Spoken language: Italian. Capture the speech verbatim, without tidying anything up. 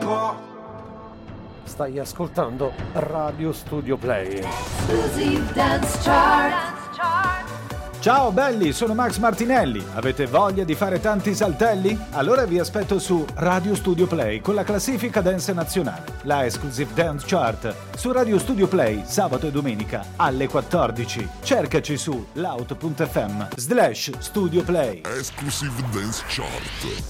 Stai ascoltando Radio Studio Play. Exclusive Dance Chart. Ciao belli, sono Max Martinelli. Avete voglia di fare tanti saltelli? Allora vi aspetto su Radio Studio Play con la classifica dance nazionale, la Exclusive Dance Chart, su Radio Studio Play sabato e domenica alle quattordici. Cercaci su loud punto effe emme slash Studio Play. Exclusive Dance Chart.